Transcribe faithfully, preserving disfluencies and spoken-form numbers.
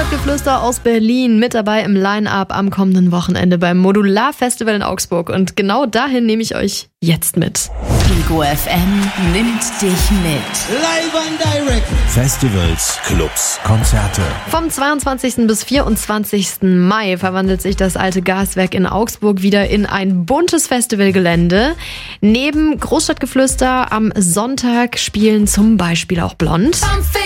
Großstadtgeflüster aus Berlin mit dabei im Line-Up am kommenden Wochenende beim Modular Festival in Augsburg. Und genau dahin nehme ich euch jetzt mit. Ego F M nimmt dich mit. Live and direct. Festivals, Clubs, Konzerte. Vom zweiundzwanzigsten bis vierundzwanzigsten Mai verwandelt sich das alte Gaswerk in Augsburg wieder in ein buntes Festivalgelände. Neben Großstadtgeflüster am Sonntag spielen zum Beispiel auch Blond.